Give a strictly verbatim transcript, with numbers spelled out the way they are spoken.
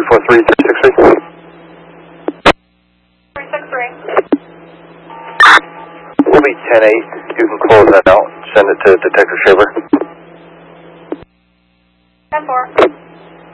four three, three six three. three six three. We'll be ten eight. You can close that out. Send it to Detective Shaver.